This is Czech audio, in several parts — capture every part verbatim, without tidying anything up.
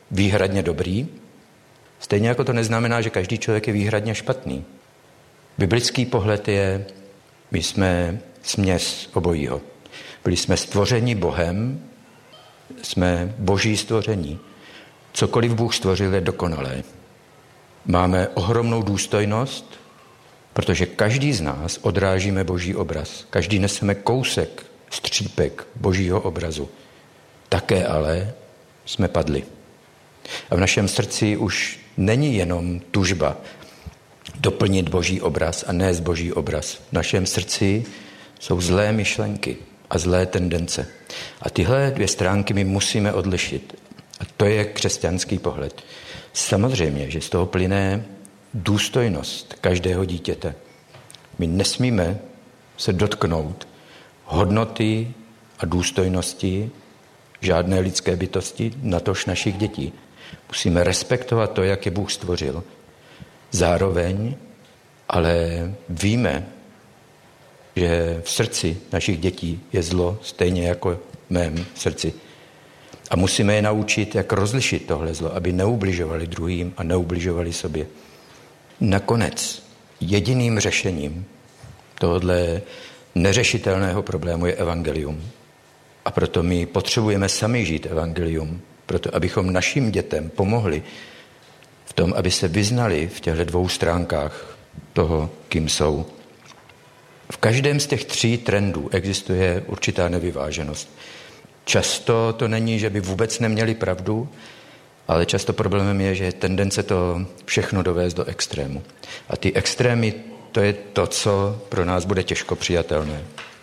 výhradně dobrý, stejně jako to neznamená, že každý člověk je výhradně špatný. Biblický pohled je, my jsme směs obojího. Byli jsme stvořeni Bohem, jsme boží stvoření. Cokoliv Bůh stvořil, je dokonalé. Máme ohromnou důstojnost, protože každý z nás odrážíme boží obraz. Každý neseme kousek, střípek božího obrazu. Také ale jsme padli. A v našem srdci už není jenom tužba doplnit boží obraz a nést boží obraz. V našem srdci jsou zlé myšlenky a zlé tendence. A tyhle dvě stránky my musíme odlišit. A to je křesťanský pohled. Samozřejmě, že z toho plyne důstojnost každého dítěte. My nesmíme se dotknout hodnoty a důstojnosti žádné lidské bytosti, natož našich dětí. Musíme respektovat to, jak je Bůh stvořil. Zároveň ale víme, že v srdci našich dětí je zlo stejně jako v mém srdci. A musíme je naučit, jak rozlišit tohle zlo, aby neubližovali druhým a neubližovali sobě. Nakonec jediným řešením tohohle neřešitelného problému je evangelium. A proto my potřebujeme sami žít evangelium, proto abychom našim dětem pomohli v tom, aby se vyznali v těchto dvou stránkách toho, kým jsou. V každém z těch tří trendů existuje určitá nevyváženost. Často to není, že by vůbec neměli pravdu, ale často problémem je, že je tendence to všechno dovést do extrému. A ty extrémy, to je to, co pro nás bude těžko přijatelné.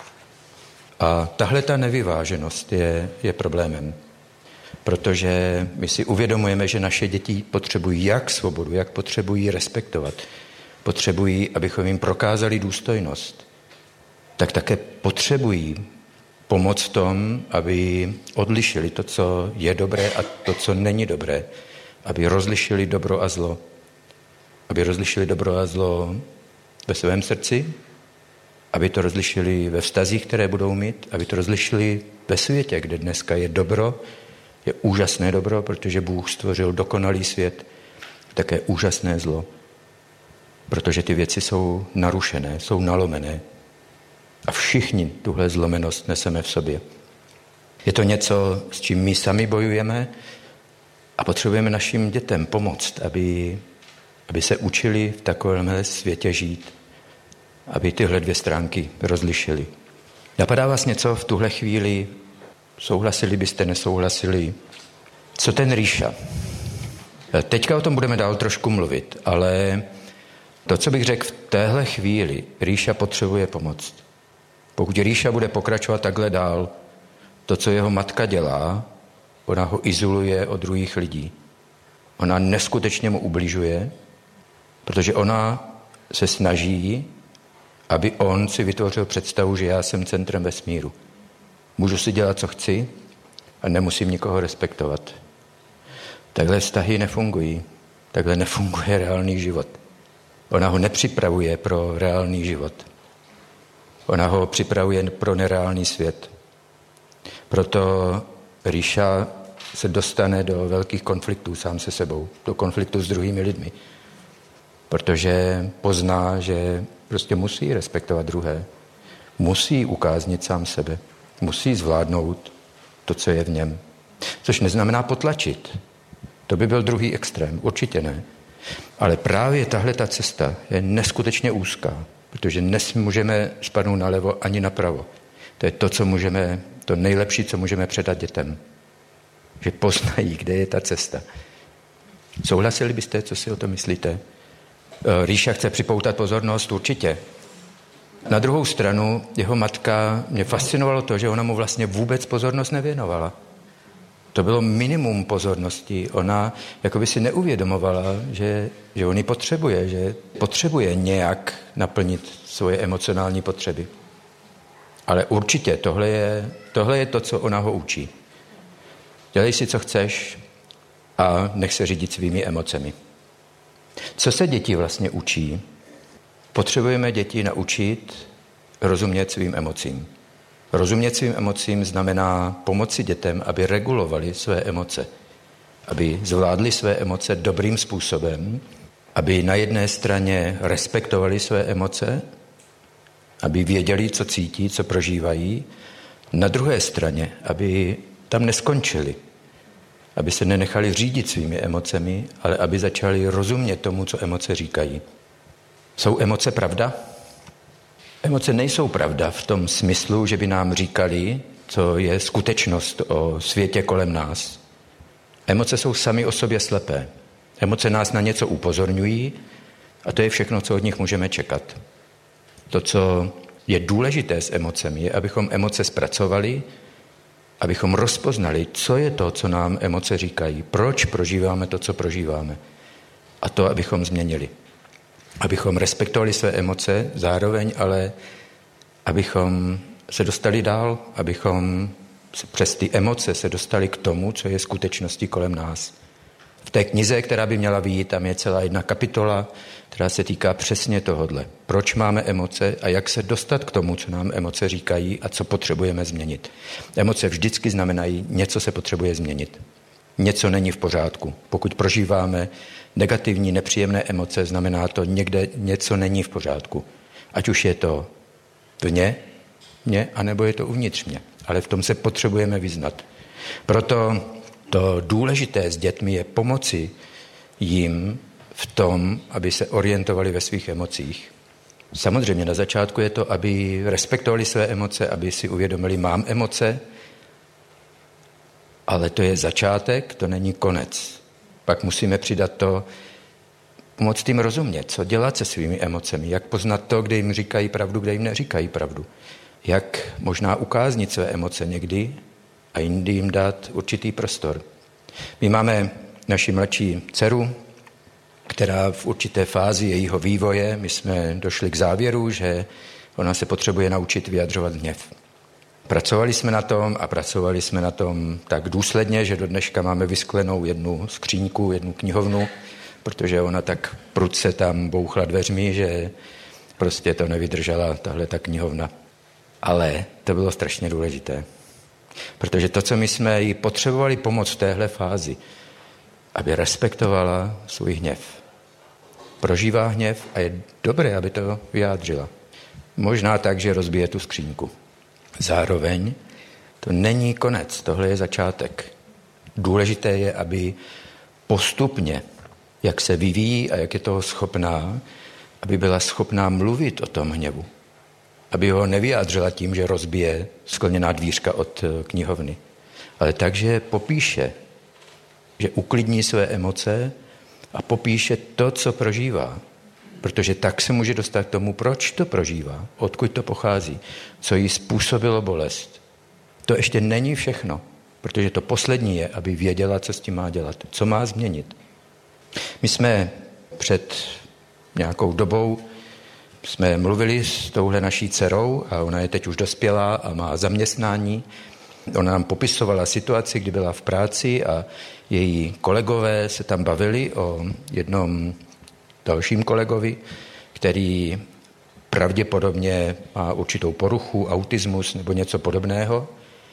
A tahle ta nevyváženost je, je problémem, protože my si uvědomujeme, že naše děti potřebují jak svobodu, jak potřebují respektovat, potřebují, abychom jim prokázali důstojnost, tak také potřebují pomoc v tom, aby odlišili to, co je dobré a to, co není dobré, aby rozlišili dobro a zlo, aby rozlišili dobro a zlo ve svém srdci, aby to rozlišili ve vztazích, které budou mít, aby to rozlišili ve světě, kde dneska je dobro, je úžasné dobro, protože Bůh stvořil dokonalý svět, také úžasné zlo, protože ty věci jsou narušené, jsou nalomené a všichni tuhle zlomenost neseme v sobě. Je to něco, s čím my sami bojujeme a potřebujeme našim dětem pomoct, aby, aby se učili v takovémhle světě žít, aby tyhle dvě stránky rozlišili. Napadá vás něco v tuhle chvíli? Souhlasili byste, nesouhlasili? Co ten Ríša? Teďka o tom budeme dál trošku mluvit, ale to, co bych řekl v téhle chvíli, Ríša potřebuje pomoc. Pokud Ríša bude pokračovat takhle dál, to, co jeho matka dělá, ona ho izoluje od druhých lidí. Ona neskutečně mu ubližuje, protože ona se snaží, aby on si vytvořil představu, že já jsem centrem vesmíru. Můžu si dělat, co chci a nemusím nikoho respektovat. Takhle vztahy nefungují. Takhle nefunguje reálný život. Ona ho nepřipravuje pro reálný život. Ona ho připravuje pro nereálný svět. Proto Ríša se dostane do velkých konfliktů sám se sebou, do konfliktu s druhými lidmi. Protože pozná, že prostě musí respektovat druhé. Musí ukáznit sám sebe. Musí zvládnout to, co je v něm. Což neznamená potlačit. To by byl druhý extrém. Určitě ne. Ale právě tahle ta cesta je neskutečně úzká, protože nemůžeme spadnout nalevo ani napravo. To je to, co můžeme, to nejlepší, co můžeme předat dětem. Že poznají, kde je ta cesta. Souhlasili byste, co si o to myslíte? Ríša chce připoutat pozornost, určitě. Na druhou stranu jeho matka, mě fascinovalo to, že ona mu vlastně vůbec pozornost nevěnovala. To bylo minimum pozornosti. Ona jakoby si neuvědomovala, že, že on ji potřebuje, že potřebuje nějak naplnit svoje emocionální potřeby. Ale určitě tohle je, tohle je to, co ona ho učí. Dělej si, co chceš a nech se řídit svými emocemi. Co se děti vlastně učí? Potřebujeme děti naučit rozumět svým emocím. Rozumět svým emocím znamená pomoci dětem, aby regulovali své emoce. aby zvládli své emoce dobrým způsobem, aby na jedné straně respektovali své emoce, aby věděli, co cítí, co prožívají, na druhé straně, aby tam neskončili, aby se nenechali řídit svými emocemi, ale aby začali rozumět tomu, co emoce říkají. Jsou emoce pravda? Emoce nejsou pravda v tom smyslu, že by nám říkali, co je skutečnost o světě kolem nás. Emoce jsou sami o sobě slepé. Emoce nás na něco upozorňují a to je všechno, co od nich můžeme čekat. To, co je důležité s emocemi, je, abychom emoce zpracovali, abychom rozpoznali, co je to, co nám emoce říkají, proč prožíváme to, co prožíváme. A to, abychom změnili. Abychom respektovali své emoce, zároveň ale abychom se dostali dál, abychom přes ty emoce se dostali k tomu, co je skutečností kolem nás. V té knize, která by měla vyjít, tam je celá jedna kapitola, která se týká přesně tohodle. Proč máme emoce a jak se dostat k tomu, co nám emoce říkají a co potřebujeme změnit. Emoce vždycky znamenají, něco se potřebuje změnit. Něco není v pořádku. Pokud prožíváme negativní, nepříjemné emoce, znamená to, někde něco není v pořádku. Ať už je to vně mě, anebo je to uvnitř mě. Ale v tom se potřebujeme vyznat. Proto to důležité s dětmi je pomoci jim v tom, aby se orientovali ve svých emocích. Samozřejmě na začátku je to, aby respektovali své emoce, aby si uvědomili, mám emoce, ale to je začátek, to není konec. Pak musíme přidat to, pomoct jim rozumět, co dělat se svými emocemi, jak poznat to, kde jim říkají pravdu, kde jim neříkají pravdu. Jak možná ukáznit své emoce někdy a jindy jim dát určitý prostor. My máme naši mladší dceru, která v určité fázi jejího vývoje, my jsme došli k závěru, že ona se potřebuje naučit vyjadřovat hněv. Pracovali jsme na tom a pracovali jsme na tom tak důsledně, že do dneška máme vysklenou jednu skříňku, jednu knihovnu, protože ona tak prudce tam bouchla dveřmi, že prostě to nevydržela tahle ta knihovna. Ale to bylo strašně důležité, protože to, co my jsme jí potřebovali pomoct v téhle fázi, aby respektovala svůj hněv. Prožívá hněv a je dobré, aby to vyjádřila. Možná tak, že rozbije tu skříňku. Zároveň to není konec, tohle je začátek. Důležité je, aby postupně, jak se vyvíjí a jak je toho schopná, aby byla schopná mluvit o tom hněvu. Aby ho nevyjádřila tím, že rozbije skleněná dvířka od knihovny. Ale takže popíše, že uklidní své emoce a popíše to, co prožívá. Protože tak se může dostat k tomu, proč to prožívá, odkud to pochází, co jí způsobilo bolest. To ještě není všechno, protože to poslední je, aby věděla, co s tím má dělat, co má změnit. My jsme před nějakou dobou jsme mluvili s touhle naší dcerou a ona je teď už dospělá a má zaměstnání. Ona nám popisovala situaci, kdy byla v práci a její kolegové se tam bavili o jednom dalším kolegovi, který pravděpodobně má určitou poruchu, autismus nebo něco podobného.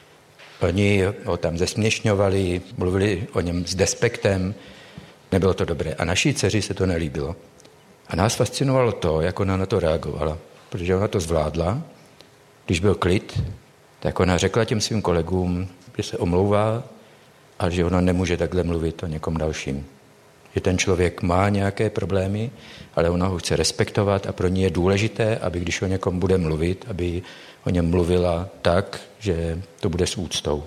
Oni ho tam zesměšňovali, mluvili o něm s despektem, nebylo to dobré. A naší dceři se to nelíbilo. A nás fascinovalo to, jak ona na to reagovala, protože ona to zvládla. Když byl klid, tak ona řekla těm svým kolegům, že se omlouvá a že ona nemůže takhle mluvit o někom dalším. Že ten člověk má nějaké problémy, ale ona ho chce respektovat a pro ní je důležité, aby když o někom bude mluvit, aby o něm mluvila tak, že to bude s úctou.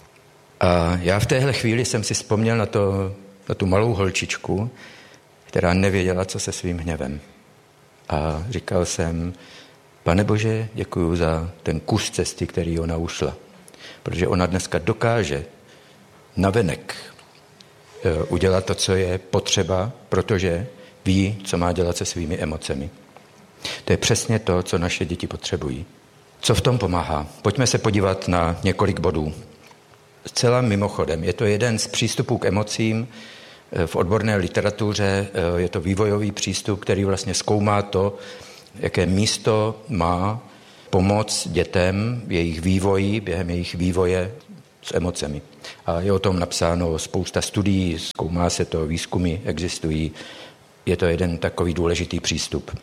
A já v téhle chvíli jsem si vzpomněl na, to, na tu malou holčičku, která nevěděla, co se svým hněvem. A říkal jsem, Pane Bože, děkuju za ten kus cesty, který ona ušla. Protože ona dneska dokáže navenek udělat to, co je potřeba, protože ví, co má dělat se svými emocemi. To je přesně to, co naše děti potřebují. Co v tom pomáhá? Pojďme se podívat na několik bodů. Zcela mimochodem, je to jeden z přístupů k emocím v odborné literatuře, je to vývojový přístup, který vlastně zkoumá to, jaké místo má pomoc dětem v jejich vývoji, během jejich vývoje s emocemi. A je o tom napsáno spousta studií, zkoumá se to, výzkumy existují. Je to jeden takový důležitý přístup.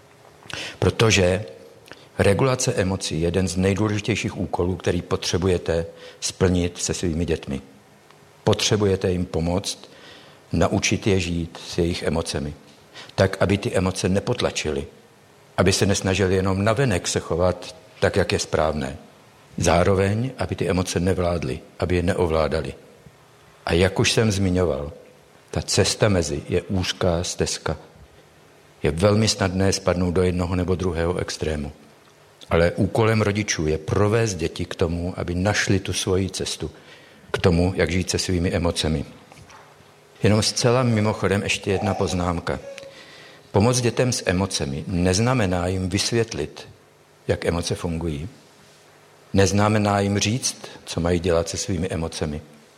Protože regulace emocí je jeden z nejdůležitějších úkolů, který potřebujete splnit se svými dětmi. Potřebujete jim pomoct, naučit je žít s jejich emocemi. Tak, aby ty emoce nepotlačily. Aby se nesnažili jenom navenek se chovat tak, jak je správné. Zároveň, aby ty emoce nevládly, aby je neovládali. A jak už jsem zmiňoval, ta cesta mezi je úzká stezka. Je velmi snadné spadnout do jednoho nebo druhého extrému. Ale úkolem rodičů je provést děti k tomu, aby našli tu svoji cestu, k tomu, jak žít se svými emocemi. Jenom zcela mimochodem ještě jedna poznámka. Pomoc dětem s emocemi neznamená jim vysvětlit, jak emoce fungují. Neznamená jim říct, co mají dělat se svými emocemi.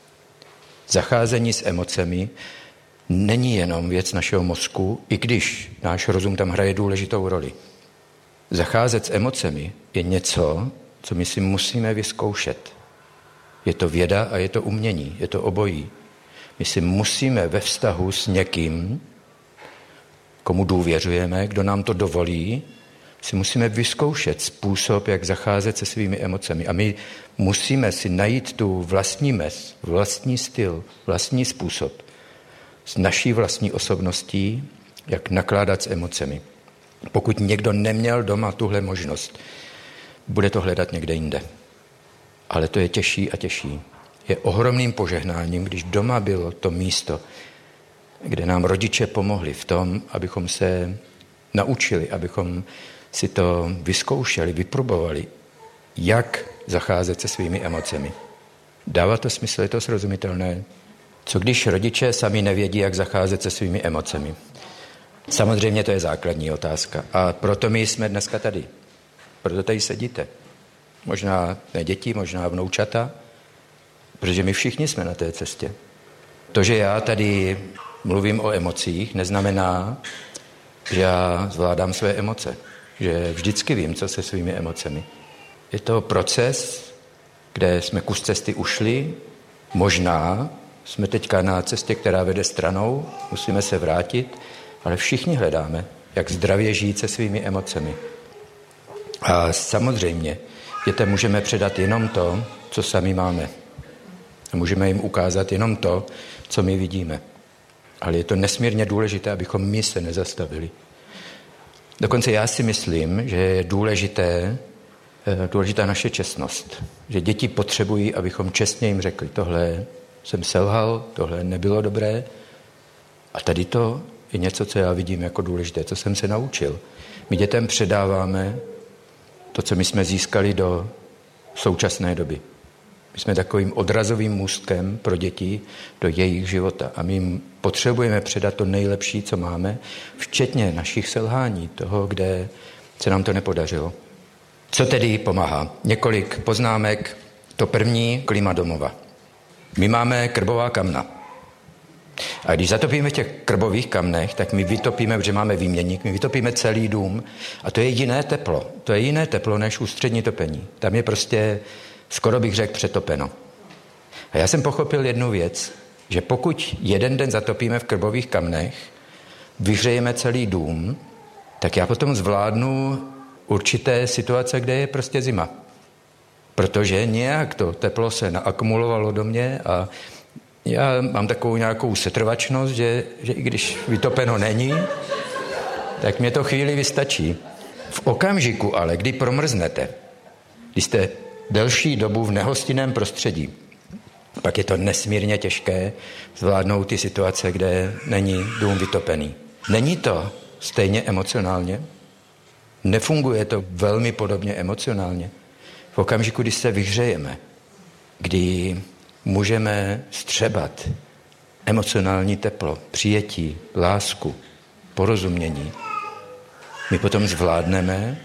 Zacházení s emocemi není jenom věc našeho mozku, i když náš rozum tam hraje důležitou roli. Zacházet s emocemi je něco, co my si musíme vyzkoušet. Je to věda a je to umění, je to obojí. My si musíme ve vztahu s někým, komu důvěřujeme, kdo nám to dovolí, si musíme vyzkoušet způsob, jak zacházet se svými emocemi. A my musíme si najít tu vlastní mez, vlastní styl, vlastní způsob s naší vlastní osobností, jak nakládat s emocemi. Pokud někdo neměl doma tuhle možnost, bude to hledat někde jinde. Ale to je těžší a těžší. Je ohromným požehnáním, když doma bylo to místo, kde nám rodiče pomohli v tom, abychom se naučili, abychom si to vyzkoušeli, vyprobovali, jak zacházet se svými emocemi. Dává to smysl, je to srozumitelné? Co když rodiče sami nevědí, jak zacházet se svými emocemi? Samozřejmě to je základní otázka. A proto my jsme dneska tady. Proto tady sedíte. Možná ne děti, možná vnoučata, protože my všichni jsme na té cestě. To, že já tady mluvím o emocích, neznamená, že já zvládám své emoce. Že vždycky vím, co se svými emocemi. Je to proces, kde jsme kus cesty ušli, možná jsme teďka na cestě, která vede stranou, musíme se vrátit, ale všichni hledáme, jak zdravě žít se svými emocemi. A samozřejmě dětem můžeme předat jenom to, co sami máme. A můžeme jim ukázat jenom to, co my vidíme. Ale je to nesmírně důležité, abychom my se nezastavili. Dokonce já si myslím, že je důležité, důležitá naše čestnost. Že děti potřebují, abychom čestně jim řekli, tohle jsem selhal, tohle nebylo dobré. A tady to je něco, co já vidím jako důležité, co jsem se naučil. My dětem předáváme to, co my jsme získali do současné doby. My jsme takovým odrazovým můstkem pro děti do jejich života. A my jim potřebujeme předat to nejlepší, co máme, včetně našich selhání, toho, kde se nám to nepodařilo. Co tedy pomáhá? Několik poznámek. To první, klima domova. My máme krbová kamna. A když zatopíme v těch krbových kamnech, tak my vytopíme, protože máme výměník, my vytopíme celý dům a to je jiné teplo. To je jiné teplo než ústřední topení. Tam je prostě, skoro bych řekl, přetopeno. A já jsem pochopil jednu věc, že pokud jeden den zatopíme v krbových kamnech, vyhřejeme celý dům, tak já potom zvládnu určité situace, kde je prostě zima. Protože nějak to teplo se naakumulovalo do mě a já mám takovou nějakou setrvačnost, že, že i když vytopeno není, tak mě to chvíli vystačí. V okamžiku ale, kdy promrznete, když jste delší dobu v nehostinném prostředí, pak je to nesmírně těžké zvládnout ty situace, kde není dům vytopený. Není to stejně emocionálně? Nefunguje to velmi podobně emocionálně? V okamžiku, kdy se vyhřejeme, kdy můžeme střebat emocionální teplo, přijetí, lásku, porozumění, my potom zvládneme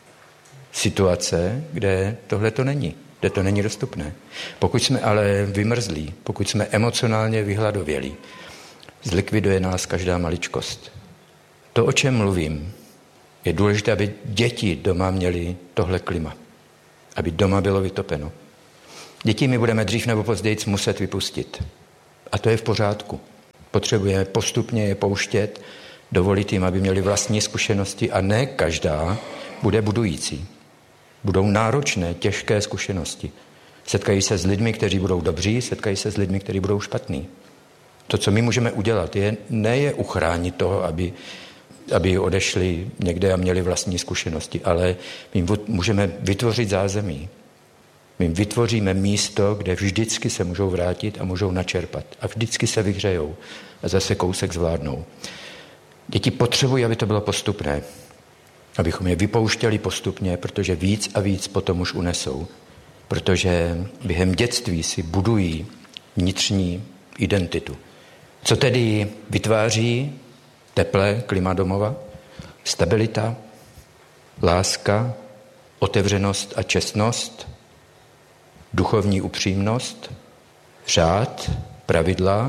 situace, kde tohle to není, kde to není dostupné. Pokud jsme ale vymrzlí, pokud jsme emocionálně vyhladovělí, zlikviduje nás každá maličkost. To, o čem mluvím, je důležité, aby děti doma měly tohle klima. Aby doma bylo vytopeno. Děti my budeme dřív nebo později muset vypustit. A to je v pořádku. Potřebujeme postupně je pouštět, dovolit jim, aby měli vlastní zkušenosti a ne každá bude budující. Budou náročné, těžké zkušenosti. Setkají se s lidmi, kteří budou dobří, setkají se s lidmi, kteří budou špatní. To, co my můžeme udělat, je ne je uchránit toho, aby, aby odešli někde a měli vlastní zkušenosti, ale my můžeme vytvořit zázemí. My vytvoříme místo, kde vždycky se můžou vrátit a můžou načerpat. A vždycky se vyhřejou a zase kousek zvládnou. Děti potřebují, aby to bylo postupné. Abychom je vypouštěli postupně, protože víc a víc potom už unesou. Protože během dětství si budují vnitřní identitu. Co tedy vytváří teplé klima domova? Stabilita, láska, otevřenost a čestnost, duchovní upřímnost, řád, pravidla,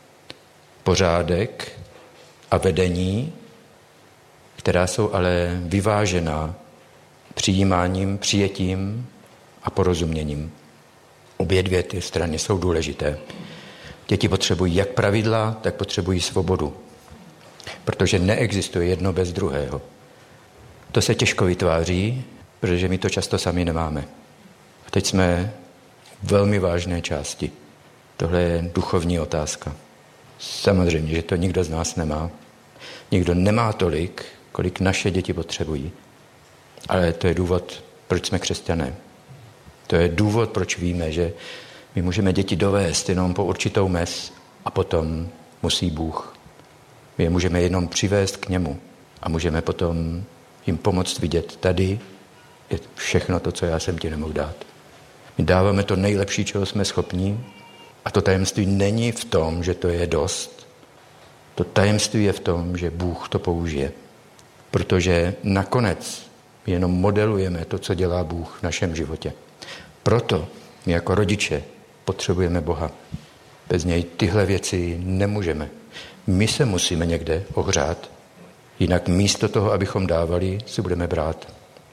pořádek a vedení, která jsou ale vyvážená přijímáním, přijetím a porozuměním. Obě dvě ty strany jsou důležité. Děti potřebují jak pravidla, tak potřebují svobodu. Protože neexistuje jedno bez druhého. To se těžko vytváří, protože my to často sami nemáme. A teď jsme v velmi vážné části. Tohle je duchovní otázka. Samozřejmě, že to nikdo z nás nemá. Nikdo nemá tolik, kolik naše děti potřebují. Ale to je důvod, proč jsme křesťané. To je důvod, proč víme, že my můžeme děti dovést jenom po určitou mez a potom musí Bůh. My je můžeme jenom přivést k němu a můžeme potom jim pomoct vidět, tady je všechno to, co já jsem ti nemohl dát. My dáváme to nejlepší, čeho jsme schopní, a to tajemství není v tom, že to je dost. To tajemství je v tom, že Bůh to použije. Protože nakonec jenom modelujeme to, co dělá Bůh v našem životě. Proto my jako rodiče potřebujeme Boha. Bez něj tyhle věci nemůžeme. My se musíme někde ohřát, jinak místo toho, abychom dávali, si budeme brát.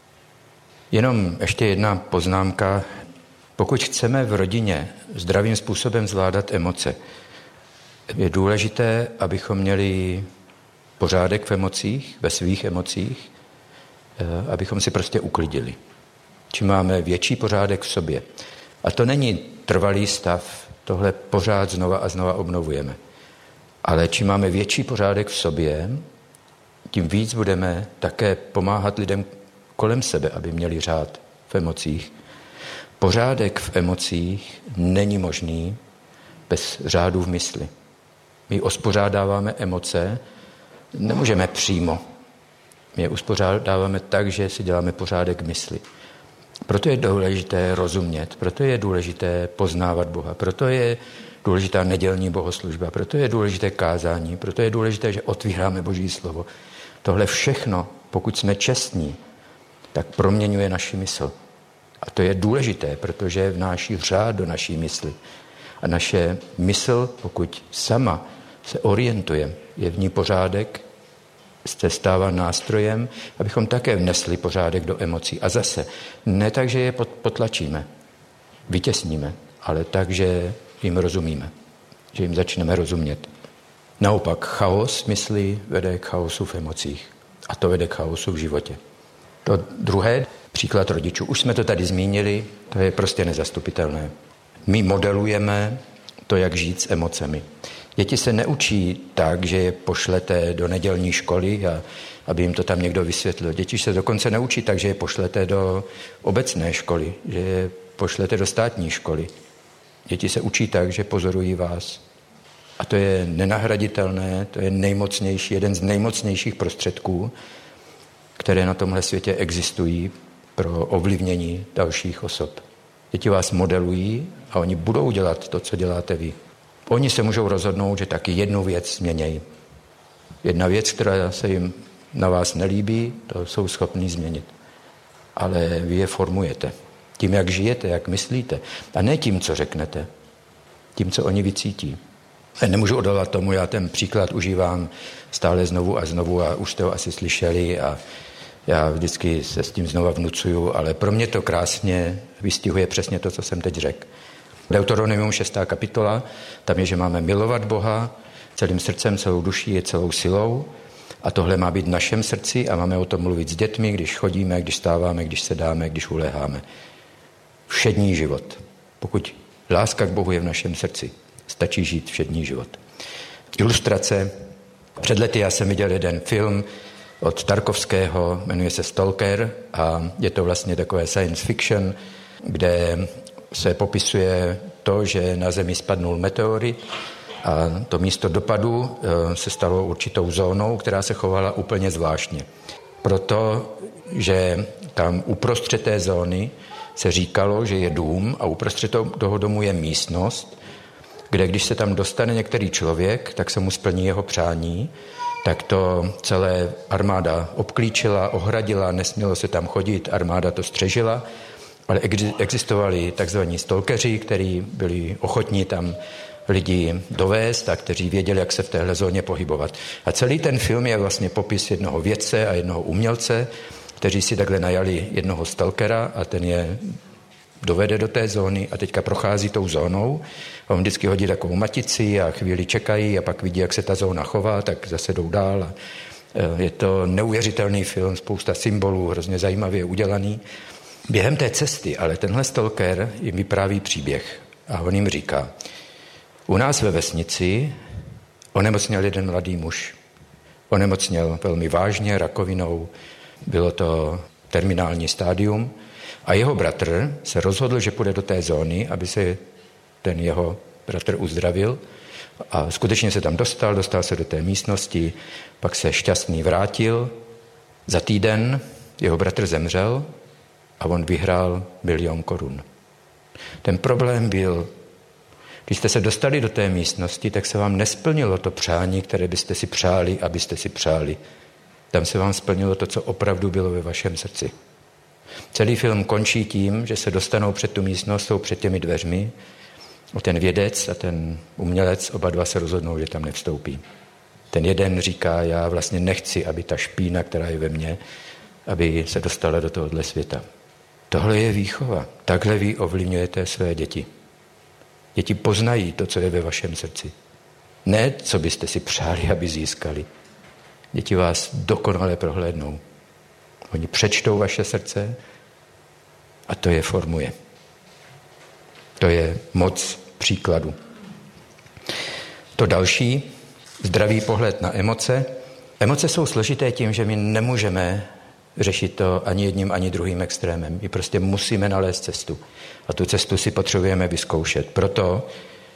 Jenom ještě jedna poznámka. Pokud chceme v rodině zdravým způsobem zvládat emoce, je důležité, abychom měli pořádek v emocích, ve svých emocích, abychom si prostě uklidili. Čím máme větší pořádek v sobě. A to není trvalý stav, tohle pořád znova a znova obnovujeme. Ale čím máme větší pořádek v sobě, tím víc budeme také pomáhat lidem kolem sebe, aby měli řád v emocích. Pořádek v emocích není možný bez řádu v mysli. My uspořádáváme emoce, nemůžeme přímo. My je uspořádáváme tak, že si děláme pořádek v mysli. Proto je důležité rozumět, proto je důležité poznávat Boha, proto je důležitá nedělní bohoslužba, proto je důležité kázání, proto je důležité, že otvíráme Boží slovo. Tohle všechno, pokud jsme čestní, tak proměňuje naši mysl. A to je důležité, protože vnáší řád do naší mysli. A naše mysl, pokud sama se orientuje, je v ní pořádek, se stává nástrojem, abychom také vnesli pořádek do emocí. A zase, ne tak, že je potlačíme, vytěsníme, ale tak, že jim rozumíme, že jim začneme rozumět. Naopak, chaos mysli vede k chaosu v emocích a to vede k chaosu v životě. To druhé, příklad rodičů, už jsme to tady zmínili, to je prostě nezastupitelné. My modelujeme to, jak žít s emocemi. Děti se neučí tak, že je pošlete do nedělní školy, a aby jim to tam někdo vysvětlil. Děti se dokonce neučí tak, že je pošlete do obecné školy, že je pošlete do státní školy. Děti se učí tak, že pozorují vás. A to je nenahraditelné, to je nejmocnější, jeden z nejmocnějších prostředků, které na tomhle světě existují pro ovlivnění dalších osob. Děti vás modelují a oni budou dělat to, co děláte vy. Oni se můžou rozhodnout, že taky jednu věc změnějí. Jedna věc, která se jim na vás nelíbí, to jsou schopní změnit. Ale vy je formujete. Tím, jak žijete, jak myslíte. A ne tím, co řeknete. Tím, co oni vycítí. A nemůžu odolat tomu, já ten příklad užívám stále znovu a znovu a už jste ho asi slyšeli. A Já vždycky se s tím znova vnucuju, ale pro mě to krásně vystihuje přesně to, co jsem teď řekl. Deuteronomium šestá kapitola, tam je, že máme milovat Boha celým srdcem, celou duší, celou silou a tohle má být v našem srdci a máme o tom mluvit s dětmi, když chodíme, když stáváme, když sedáme, když uléháme. Všední život. Pokud láska k Bohu je v našem srdci, stačí žít všední život. Ilustrace. Před lety já jsem viděl jeden film od Tarkovského, jmenuje se Stalker a je to vlastně takové science fiction, kde se popisuje to, že na Zemi spadnul meteorit a to místo dopadu se stalo určitou zónou, která se chovala úplně zvláštně. Protože tam uprostřed té zóny se říkalo, že je dům a uprostřed toho domu je místnost, kde když se tam dostane některý člověk, tak se mu splní jeho přání, tak to celé armáda obklíčila, ohradila, nesmělo se tam chodit, armáda to střežila, ale existovali takzvaní stalkeři, kteří byli ochotní tam lidi dovést a kteří věděli, jak se v téhle zóně pohybovat. A celý ten film je vlastně popis jednoho vědce a jednoho umělce, kteří si takhle najali jednoho stalkera a ten je dovede do té zóny a teďka prochází tou zónou. On vždycky hodí takovou matici a chvíli čekají a pak vidí, jak se ta zóna chová, tak zase jdou dál. A je to neuvěřitelný film, spousta symbolů, hrozně zajímavě udělaný. Během té cesty, ale tenhle stalker jim vypráví příběh a on jim říká, u nás ve vesnici onemocněl jeden mladý muž. Onemocněl velmi vážně rakovinou, bylo to terminální stádium a jeho bratr se rozhodl, že půjde do té zóny, aby se ten jeho bratr uzdravil a skutečně se tam dostal, dostal se do té místnosti, pak se šťastný vrátil. Za týden jeho bratr zemřel a on vyhrál milion korun. Ten problém byl, když jste se dostali do té místnosti, tak se vám nesplnilo to přání, které byste si přáli, abyste si přáli. Tam se vám splnilo to, co opravdu bylo ve vašem srdci. Celý film končí tím, že se dostanou před tu místnost, jsou před těmi dveřmi, a ten vědec a ten umělec, oba dva se rozhodnou, že tam nevstoupí. Ten jeden říká, já vlastně nechci, aby ta špína, která je ve mně, aby se dostala do tohohle světa. Tohle je výchova. Takhle vy ovlivňujete své děti. Děti poznají to, co je ve vašem srdci. Ne, co byste si přáli, aby získali. Děti vás dokonale prohlédnou. Oni přečtou vaše srdce a to je formuje. To je moc příkladu. To další, zdravý pohled na emoce. Emoce jsou složité tím, že my nemůžeme řešit to ani jedním, ani druhým extrémem. My prostě musíme nalézt cestu. A tu cestu si potřebujeme vyzkoušet. Proto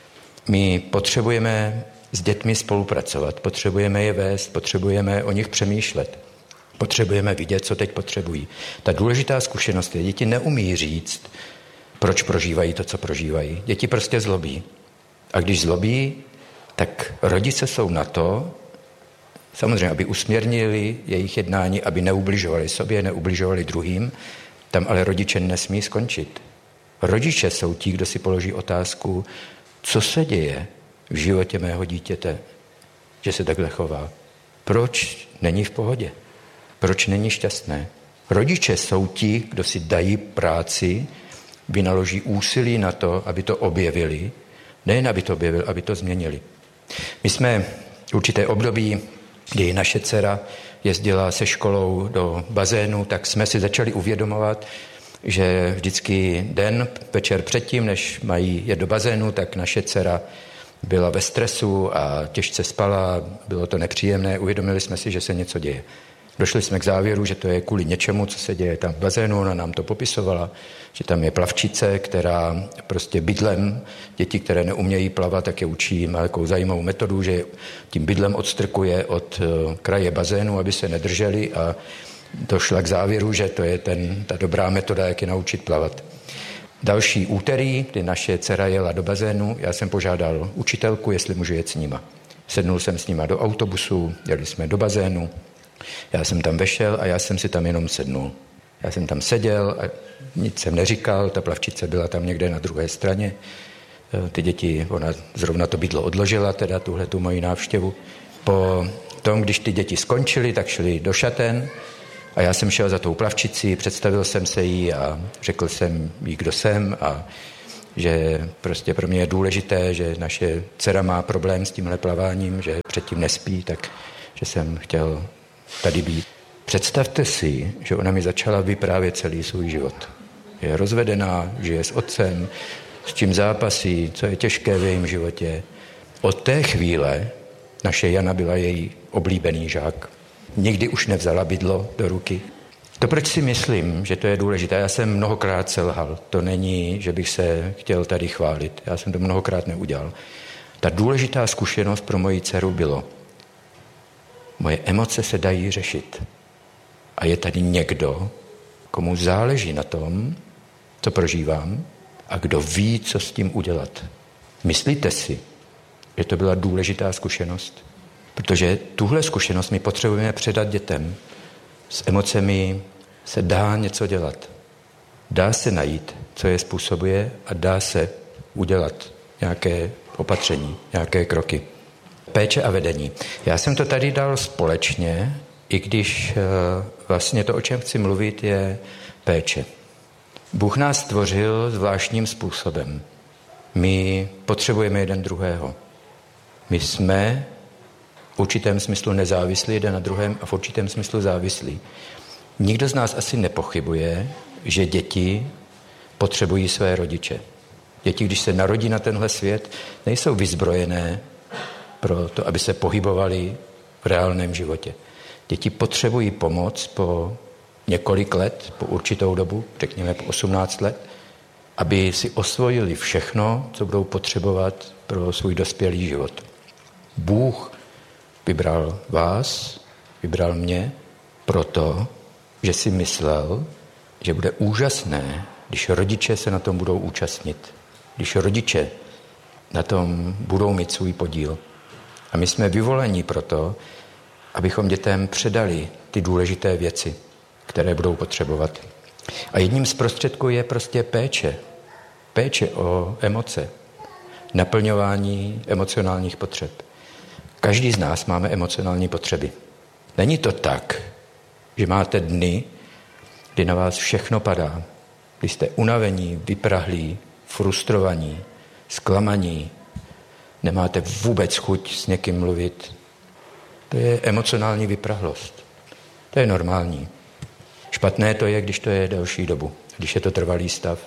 my potřebujeme s dětmi spolupracovat, potřebujeme je vést, potřebujeme o nich přemýšlet. Potřebujeme vidět, co teď potřebují. Ta důležitá zkušenost je, děti neumí říct, proč prožívají to, co prožívají. Děti prostě zlobí. A když zlobí, tak rodiče jsou na to, samozřejmě, aby usměrnili jejich jednání, aby neubližovali sobě, neubližovali druhým, tam ale rodiče nesmí skončit. Rodiče jsou ti, kdo si položí otázku, co se děje v životě mého dítěte, že se takhle chová. Proč není v pohodě? Proč není šťastné? Rodiče jsou ti, kdo si dají práci, vynaloží úsilí na to, aby to objevili, nejen aby to objevili, aby to změnili. My jsme určité období, kdy naše dcera jezdila se školou do bazénu, tak jsme si začali uvědomovat, že vždycky den, večer předtím, než mají jet do bazénu, tak naše dcera byla ve stresu a těžce spala, bylo to nepříjemné, uvědomili jsme si, že se něco děje. Došli jsme k závěru, že to je kvůli něčemu, co se děje tam v bazénu, ona nám to popisovala, že tam je plavčice, která prostě bydlem, děti, které neumějí plavat, tak je učí, má takovou zajímavou metodu, že tím bydlem odstrkuje od kraje bazénu, aby se nedrželi a došla k závěru, že to je ten, ta dobrá metoda, jak je naučit plavat. Další úterý, kdy naše dcera jela do bazénu, já jsem požádal učitelku, jestli můžu jet s nima. Sednul jsem s nima do autobusu, jeli jsme do bazénu, já jsem tam vešel a já jsem si tam jenom sednul. Já jsem tam seděl a nic jsem neříkal, ta plavčice byla tam někde na druhé straně. Ty děti, ona zrovna to bydlo odložila, teda tuhle tu moji návštěvu. Po tom, když ty děti skončily, tak šli do šaten A já jsem šel za tou plavčicí, představil jsem se jí a řekl jsem jí, kdo jsem a že prostě pro mě je důležité, že naše dcera má problém s tímhle plaváním, že předtím nespí, tak že jsem chtěl tady být. Představte si, že ona mi začala vyprávět celý svůj život. Je rozvedená, žije s otcem, s čím zápasí, co je těžké v jejím životě. Od té chvíle naše Jana byla její oblíbený žák. Nikdy už nevzala bydlo do ruky. To, proč si myslím, že to je důležité, já jsem mnohokrát selhal. To není, že bych se chtěl tady chválit. Já jsem to mnohokrát neudělal. Ta důležitá zkušenost pro moji dceru bylo, moje emoce se dají řešit. A je tady někdo, komu záleží na tom, co prožívám a kdo ví, co s tím udělat. Myslíte si, že to byla důležitá zkušenost? Protože tuhle zkušenost my potřebujeme předat dětem. S emocemi se dá něco dělat. Dá se najít, co je způsobuje a dá se udělat nějaké opatření, nějaké kroky. Péče a vedení. Já jsem to tady dal společně, i když vlastně to, o čem chci mluvit, je péče. Bůh nás stvořil zvláštním způsobem. My potřebujeme jeden druhého. My jsme v určitém smyslu nezávislí jeden na druhém a v určitém smyslu závislí. Nikdo z nás asi nepochybuje, že děti potřebují své rodiče. Děti, když se narodí na tenhle svět, nejsou vyzbrojené pro to, aby se pohybovali v reálném životě. Děti potřebují pomoc po několik let, po určitou dobu, řekněme po osmnáct let, aby si osvojili všechno, co budou potřebovat pro svůj dospělý život. Bůh vybral vás, vybral mě proto, že si myslel, že bude úžasné, když rodiče se na tom budou účastnit. Když rodiče na tom budou mít svůj podíl. A my jsme vyvoleni proto, abychom dětem předali ty důležité věci, které budou potřebovat. A jedním z prostředků je prostě péče. Péče o emoce. Naplňování emocionálních potřeb. Každý z nás máme emocionální potřeby. Není to tak, že máte dny, kdy na vás všechno padá. Kdy jste unavení, vyprahlí, frustrovaní, zklamaní, nemáte vůbec chuť s někým mluvit. To je emocionální vyprahlost. To je normální. Špatné to je, když to je delší dobu, když je to trvalý stav.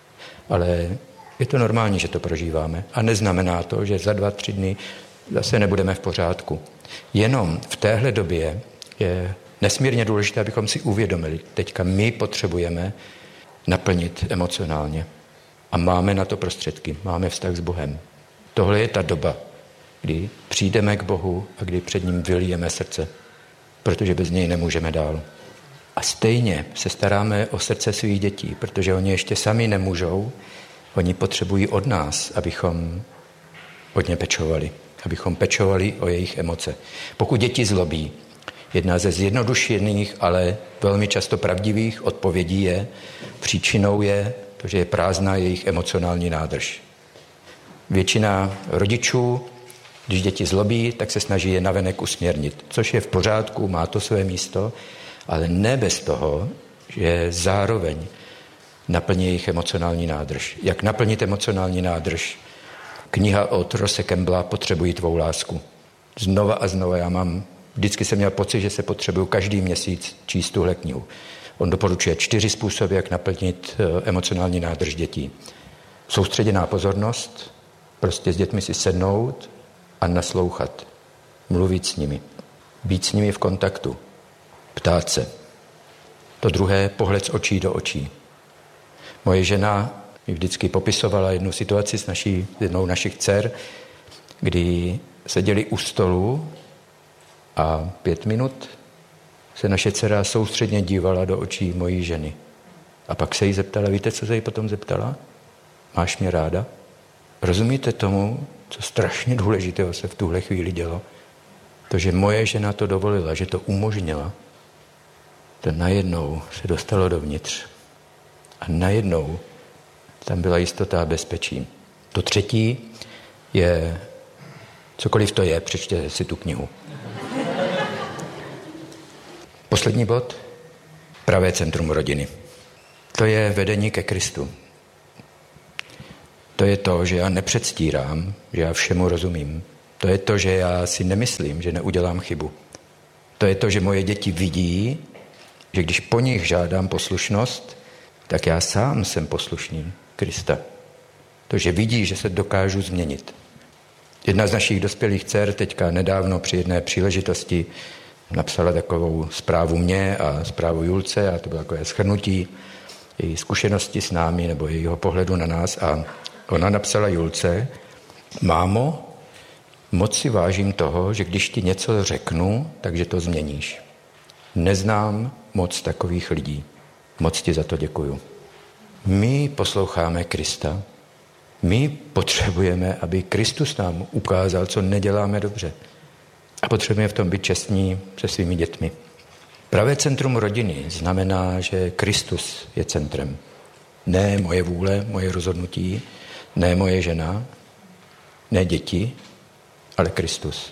Ale je to normální, že to prožíváme. A neznamená to, že za dva, tři dny zase nebudeme v pořádku. Jenom v téhle době je nesmírně důležité, abychom si uvědomili, teďka my potřebujeme naplnit emocionálně. A máme na to prostředky, máme vztah s Bohem. Tohle je ta doba, kdy přijdeme k Bohu a kdy před ním vylijeme srdce, protože bez něj nemůžeme dál. A stejně se staráme o srdce svých dětí, protože oni ještě sami nemůžou, oni potřebují od nás, abychom od ně pečovali, abychom pečovali o jejich emoce. Pokud děti zlobí, jedna ze zjednodušených, ale velmi často pravdivých odpovědí je, příčinou je to, že je prázdná jejich emocionální nádrž. Většina rodičů, když děti zlobí, tak se snaží je navenek usměrnit, což je v pořádku, má to své místo, ale ne bez toho, že zároveň naplní jejich emocionální nádrž. Jak naplnit emocionální nádrž? Kniha od Rosse Campbella Potřebuji tvou lásku. Znova a znova já mám, vždycky jsem měl pocit, že se potřebuju každý měsíc číst tuhle knihu. On doporučuje čtyři způsoby, jak naplnit emocionální nádrž dětí. Soustředěná pozornost, prostě s dětmi si sednout a naslouchat. Mluvit s nimi. Být s nimi v kontaktu. Ptát se. To druhé, pohled z očí do očí. Moje žena mi vždycky popisovala jednu situaci s naší, jednou našich dcer, kdy seděli u stolu a pět minut se naše dcera soustředně dívala do očí mojí ženy. A pak se jí zeptala, víte, co se jí potom zeptala? Máš mě ráda? Rozumíte tomu, co strašně důležitého se v tuhle chvíli dělo? To, že moje žena to dovolila, že to umožnila, to najednou se dostalo dovnitř. A najednou tam byla jistota a bezpečí. To třetí je, cokoliv to je, přečtěte si tu knihu. Poslední bod, pravé centrum rodiny. To je vedení ke Kristu. To je to, že já nepředstírám, že já všemu rozumím. To je to, že já si nemyslím, že neudělám chybu. To je to, že moje děti vidí, že když po nich žádám poslušnost, tak já sám jsem poslušný Krista. To, že vidí, že se dokážu změnit. Jedna z našich dospělých dcer teďka nedávno při jedné příležitosti napsala takovou zprávu mě a zprávu Julce, a to bylo takové shrnutí její zkušenosti s námi nebo jejího pohledu na nás, a ona napsala Julce: mámo, moc si vážím toho, že když ti něco řeknu, takže to změníš. Neznám moc takových lidí. Moc ti za to děkuju. My posloucháme Krista. My potřebujeme, aby Kristus nám ukázal, co neděláme dobře. A potřebujeme v tom být čestní se svými dětmi. Pravé centrum rodiny znamená, že Kristus je centrem. Ne moje vůle, moje rozhodnutí, ne moje žena, ne děti, ale Kristus.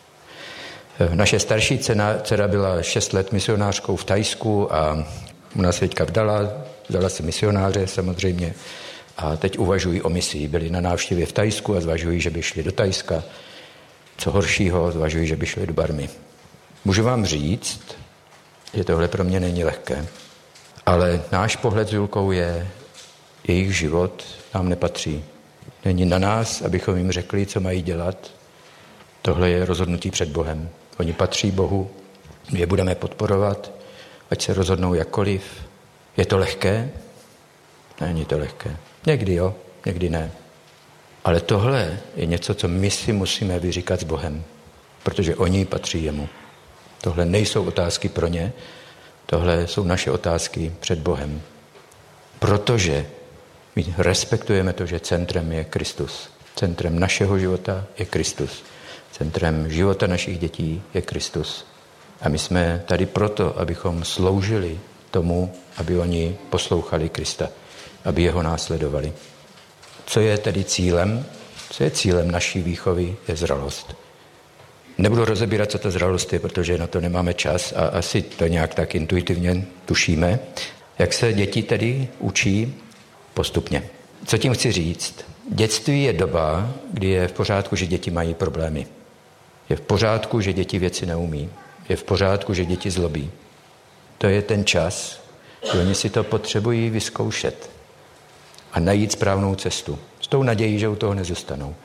Naše starší dcera byla šest let misionářkou v Thajsku a u nás teďka vdala, vzala si misionáře samozřejmě a teď uvažují o misi. Byli na návštěvě v Thajsku a zvažují, že by šli do Thajska. Co horšího, zvažují, že by šli do Barmy. Můžu vám říct, že tohle pro mě není lehké, ale náš pohled s Julkou je, jejich život nám nepatří. Není na nás, abychom jim řekli, co mají dělat. Tohle je rozhodnutí před Bohem. Oni patří Bohu, my je budeme podporovat, ať se rozhodnou jakkoliv. Je to lehké? Není to lehké. Někdy jo, někdy ne. Ale tohle je něco, co my si musíme vyříkat s Bohem, protože oni patří jemu. Tohle nejsou otázky pro ně, tohle jsou naše otázky před Bohem. Protože my respektujeme to, že centrem je Kristus. Centrem našeho života je Kristus. Centrem života našich dětí je Kristus. A my jsme tady proto, abychom sloužili tomu, aby oni poslouchali Krista, aby jeho následovali. Co je tedy cílem? Co je cílem naší výchovy, je zralost. Nebudu rozebírat, co ta zralost je, protože na to nemáme čas a asi to nějak tak intuitivně tušíme. Jak se děti tedy učí? Postupně. Co tím chci říct? Dětství je doba, kdy je v pořádku, že děti mají problémy. Je v pořádku, že děti věci neumí. Je v pořádku, že děti zlobí. To je ten čas, kdy oni si to potřebují vyzkoušet a najít správnou cestu. S tou nadějí, že u toho nezůstanou.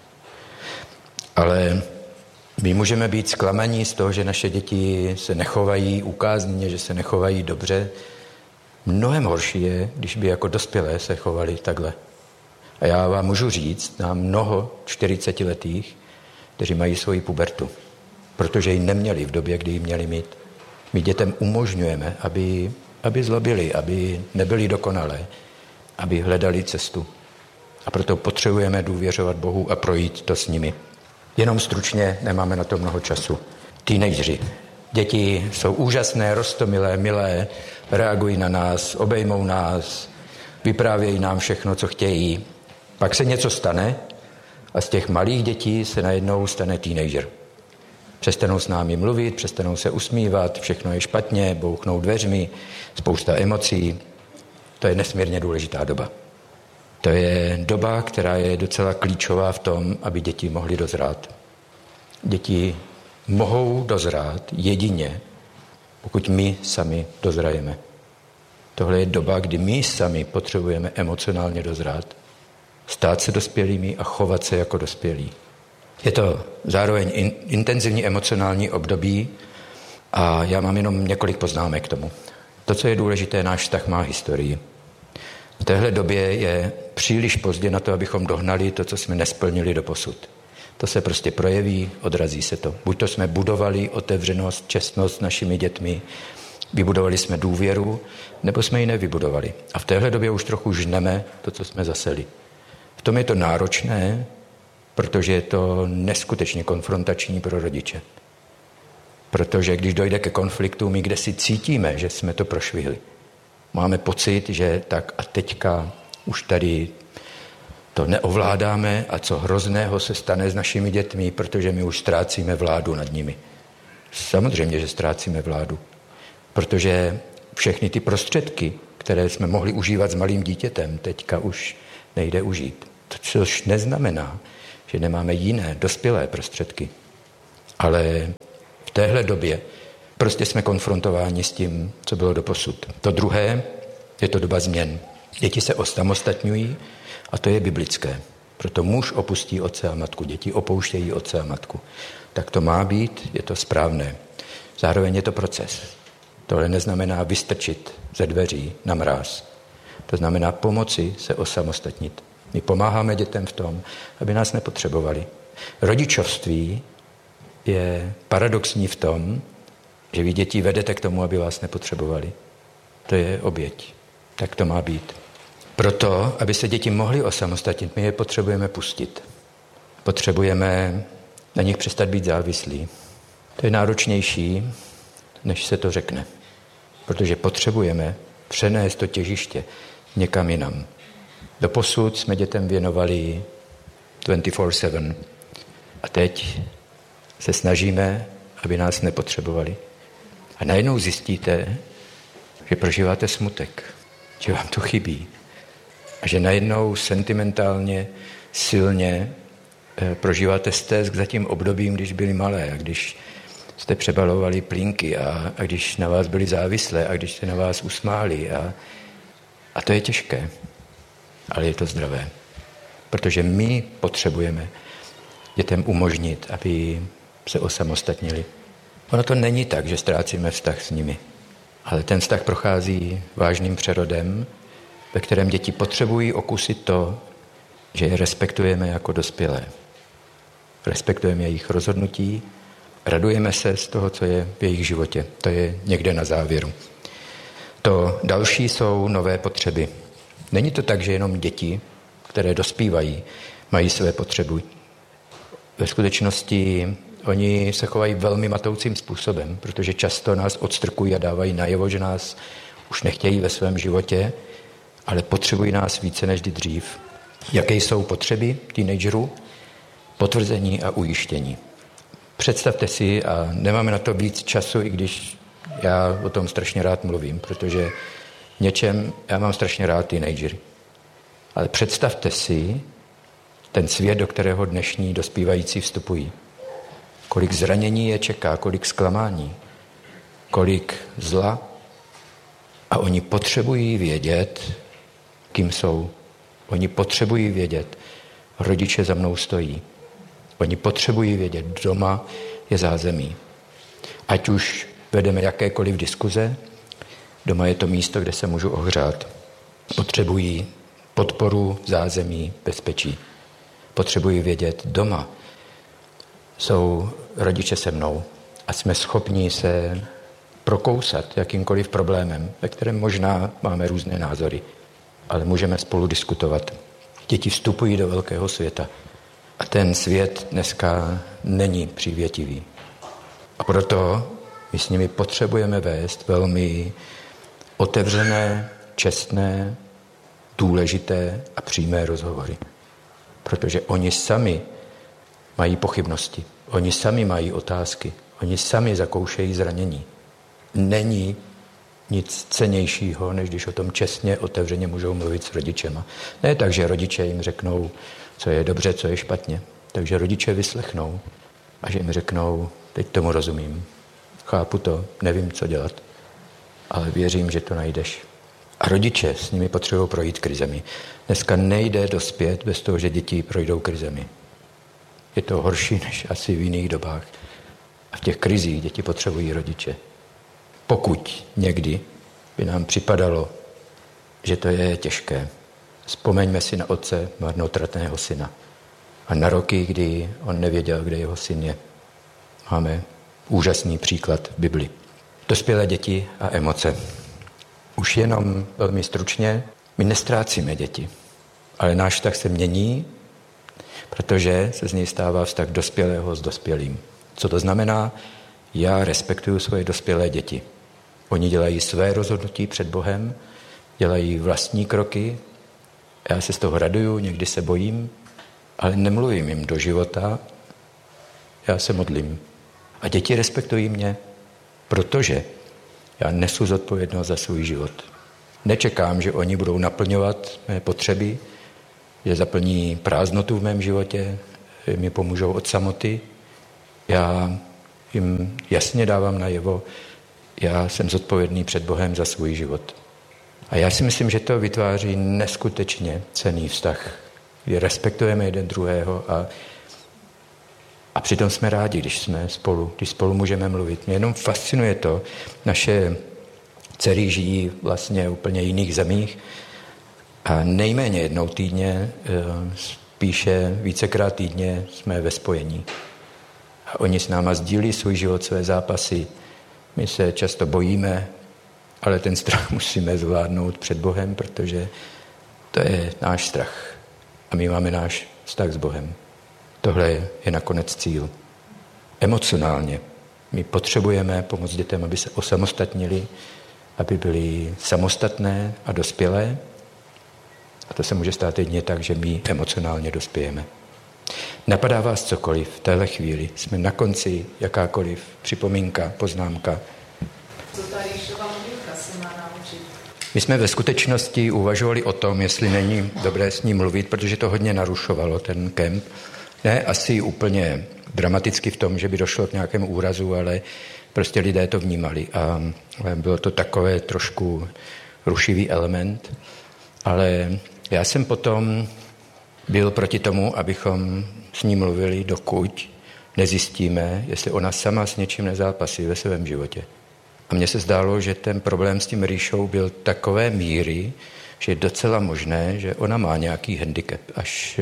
Ale my můžeme být zklamaní z toho, že naše děti se nechovají ukázněně, že se nechovají dobře. Mnohem horší je, když by jako dospělé se chovali takhle. A já vám můžu říct, na mnoho čtyřicetiletých, kteří mají svoji pubertu, protože ji neměli v době, kdy ji měli mít. My dětem umožňujeme, aby, aby zlobili, aby nebyli dokonalé, aby hledali cestu. A proto potřebujeme důvěřovat Bohu a projít to s nimi. Jenom stručně, nemáme na to mnoho času. Teenageři. Děti jsou úžasné, roztomilé, milé, reagují na nás, obejmou nás, vyprávějí nám všechno, co chtějí. Pak se něco stane a z těch malých dětí se najednou stane teenager. Přestanou s námi mluvit, přestanou se usmívat, všechno je špatně, bouchnou dveřmi, spousta emocí. To je nesmírně důležitá doba. To je doba, která je docela klíčová v tom, aby děti mohly dozrát. Děti mohou dozrát jedině, pokud my sami dozrajeme. Tohle je doba, kdy my sami potřebujeme emocionálně dozrát, stát se dospělými a chovat se jako dospělí. Je to zároveň in, intenzivní emocionální období a já mám jenom několik poznámek k tomu. To, co je důležité, náš vztah má historii. V téhle době je příliš pozdě na to, abychom dohnali to, co jsme nesplnili doposud. To se prostě projeví, odrazí se to. Buď to jsme budovali otevřenost, čestnost s našimi dětmi, vybudovali jsme důvěru, nebo jsme ji nevybudovali. A v téhle době už trochu žneme to, co jsme zaseli. V tom je to náročné, protože je to neskutečně konfrontační pro rodiče. Protože když dojde ke konfliktu, my kde si cítíme, že jsme to prošvihli. Máme pocit, že tak a teďka už tady to neovládáme a co hrozného se stane s našimi dětmi, protože my už ztrácíme vládu nad nimi. Samozřejmě, že ztrácíme vládu, protože všechny ty prostředky, které jsme mohli užívat s malým dítětem, teďka už nejde užít. To což neznamená, že nemáme jiné dospělé prostředky. Ale v téhle době prostě jsme konfrontováni s tím, co bylo doposud. To druhé je to doba změn. Děti se osamostatňují a to je biblické. Proto muž opustí otce a matku, děti opouštějí otce a matku. Tak to má být, je to správné. Zároveň je to proces. Tohle neznamená vystrčit ze dveří na mráz. To znamená pomoci se osamostatnit. My pomáháme dětem v tom, aby nás nepotřebovali. Rodičovství je paradoxní v tom, že vy děti vedete k tomu, aby vás nepotřebovali. To je oběť. Tak to má být. Proto, aby se děti mohly osamostatnit, my je potřebujeme pustit. Potřebujeme na nich přestat být závislí. To je náročnější, než se to řekne. Protože potřebujeme přenést to těžiště někam jinam. Doposud jsme dětem věnovali dvacet čtyři sedm. A teď se snažíme, aby nás nepotřebovali. A najednou zjistíte, že prožíváte smutek, že vám to chybí. A že najednou sentimentálně, silně eh, prožíváte stesk za tím obdobím, když byli malé a když jste přebalovali plínky a, a když na vás byli závislé a když se na vás usmáli. A, a to je těžké, ale je to zdravé. Protože my potřebujeme dětem umožnit, aby se osamostatnili. Ono to není tak, že ztrácíme vztah s nimi, ale ten vztah prochází vážným přerodem, ve kterém děti potřebují okusit to, že je respektujeme jako dospělé. Respektujeme jejich rozhodnutí, radujeme se z toho, co je v jejich životě. To je někde na závěru. To další jsou nové potřeby. Není to tak, že jenom děti, které dospívají, mají své potřeby. Ve skutečnosti oni se chovají velmi matoucím způsobem, protože často nás odstrkují a dávají najevo, že nás už nechtějí ve svém životě, ale potřebují nás více než dřív. Jaké jsou potřeby teenagerů? Potvrzení a ujištění. Představte si, a nemáme na to víc času, i když já o tom strašně rád mluvím, protože něčem, já mám strašně rád teenagery. Ale představte si ten svět, do kterého dnešní dospívající vstupují. Kolik zranění je čeká, kolik zklamání, kolik zla. A oni potřebují vědět, kým jsou. Oni potřebují vědět, rodiče za mnou stojí. Oni potřebují vědět, doma je zázemí. Ať už vedeme jakékoliv diskuze, doma je to místo, kde se můžu ohřát. Potřebují podporu, zázemí, bezpečí. Potřebují vědět, doma jsou rodiče se mnou a jsme schopni se prokousat jakýmkoliv problémem, ve kterém možná máme různé názory, ale můžeme spolu diskutovat. Děti vstupují do velkého světa a ten svět dneska není přívětivý. A proto my s nimi potřebujeme vést velmi otevřené, čestné, důležité a přímé rozhovory. Protože oni sami mají pochybnosti, oni sami mají otázky, oni sami zakoušejí zranění. Není nic cennějšího, než když o tom čestně, otevřeně můžou mluvit s rodičema. Ne tak, že rodiče jim řeknou, co je dobře, co je špatně. Takže rodiče vyslechnou a že jim řeknou, teď tomu rozumím, chápu to, nevím, co dělat, ale věřím, že to najdeš. A rodiče s nimi potřebují projít krizemi. Dneska nejde dospět bez toho, že děti projdou krizemi. Je to horší než asi v jiných dobách. A v těch krizích děti potřebují rodiče. Pokud někdy by nám připadalo, že to je těžké, vzpomeňme si na otce marnotratného syna a na roky, kdy on nevěděl, kde jeho syn je. Máme úžasný příklad v Bibli. Dospělé děti a emoce. Už jenom velmi stručně, my nestrácíme děti, ale náš vztah se mění, protože se z něj stává vztah dospělého s dospělým. Co to znamená? Já respektuju svoje dospělé děti. Oni dělají své rozhodnutí před Bohem, dělají vlastní kroky, já se z toho raduju, někdy se bojím, ale nemluvím jim do života, já se modlím. A děti respektují mě, protože Já nesu zodpovědnost za svůj život. Nečekám, že oni budou naplňovat mé potřeby, že zaplní prázdnotu v mém životě, že mi pomůžou od samoty. Já jim jasně dávám najevo, já jsem zodpovědný před Bohem za svůj život. A já si myslím, že to vytváří neskutečně cenný vztah, kdy respektujeme jeden druhého a, a přitom jsme rádi, když jsme spolu, když spolu můžeme mluvit. Mě jenom fascinuje to, naše dcery žijí vlastně v úplně jiných zemích a nejméně jednou týdně, spíše vícekrát týdně jsme ve spojení. A oni s náma sdílí svůj život, své zápasy. My se často bojíme, ale ten strach musíme zvládnout před Bohem, protože to je náš strach. A my máme náš vztah s Bohem. Tohle je nakonec cíl. Emocionálně. My potřebujeme pomoct dětem, aby se osamostatnili, aby byli samostatné a dospělé. A to se může stát jedině tak, že my emocionálně dospějeme. Napadá vás cokoliv v téhle chvíli. Jsme na konci, jakákoliv připomínka, poznámka. Co ta Ríšova mluvka se má naučit? My jsme ve skutečnosti uvažovali o tom, jestli není dobré s ním mluvit, protože to hodně narušovalo ten kemp. Ne asi úplně dramaticky v tom, že by došlo k nějakému úrazu, ale prostě lidé to vnímali. A bylo to takové trošku rušivý element. Ale já jsem potom byl proti tomu, abychom s ní mluvili, dokud nezjistíme, jestli ona sama s něčím nezápasí ve svém životě. A mně se zdálo, že ten problém s tím Ríšou byl takové míry, že je docela možné, že ona má nějaký handicap. Až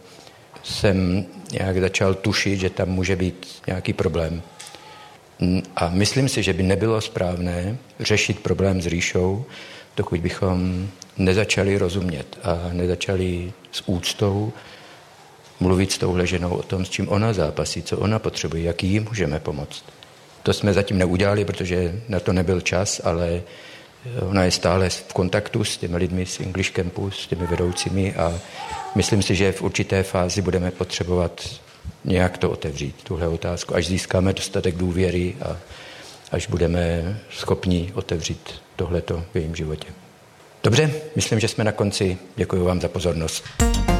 jsem nějak začal tušit, že tam může být nějaký problém. A myslím si, že by nebylo správné řešit problém s Ríšou, dokud bychom nezačali rozumět a nezačali s úctou mluvit s touhle ženou o tom, s čím ona zápasí, co ona potřebuje, jak jí můžeme pomoct. To jsme zatím neudělali, protože na to nebyl čas, ale ona je stále v kontaktu s těmi lidmi z English Campu, s těmi vedoucími a myslím si, že v určité fázi budeme potřebovat nějak to otevřít, tuhle otázku, až získáme dostatek důvěry a až budeme schopni otevřít tohleto v jejím životě. Dobře, myslím, že jsme na konci. Děkuji vám za pozornost.